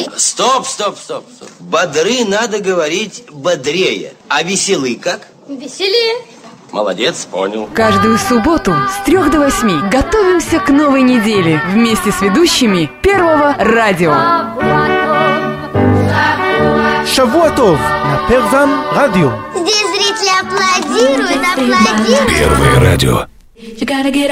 бодры. Стоп. Бодры надо говорить бодрее. А веселы как? Веселее. Молодец, понял. Каждую субботу с 3 до 8 готовимся к новой неделе вместе с ведущими Первого радио. Шавуа Тов на Первом радио. Здесь зрители аплодируют. Первое радио.